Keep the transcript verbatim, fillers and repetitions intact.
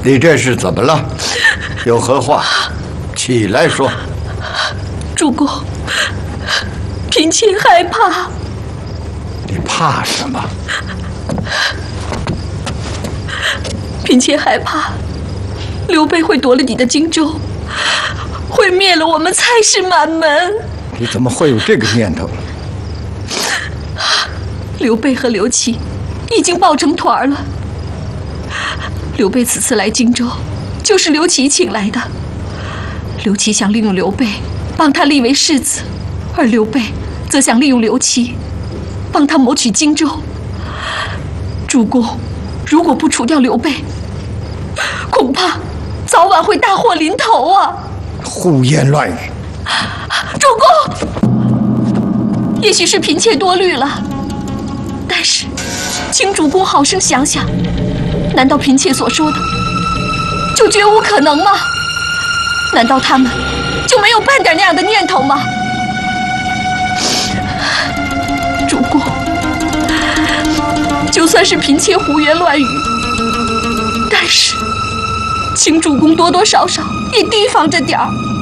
你这是怎么了？有何话，起来说。 主公，嫔妾害怕。 你怕什么？ 嫔妾害怕刘备会夺了你的荆州，会灭了我们蔡氏满门。 你怎么会有这个念头？ 刘备和刘琦已经抱成团了。刘备此次来荆州，就是刘琦请来的。刘琦想利用刘备帮他立为世子，而刘备则想利用刘琦帮他谋取荆州。主公，如果不除掉刘备，恐怕早晚会大祸临头啊！ 胡言乱语！ 主公，也许是嫔妾多虑了，但是，请主公好生想想，难道嫔妾所说的就绝无可能吗？难道他们就没有半点那样的念头吗？主公，就算是嫔妾胡言乱语，但是，请主公多多少少也提防着点儿。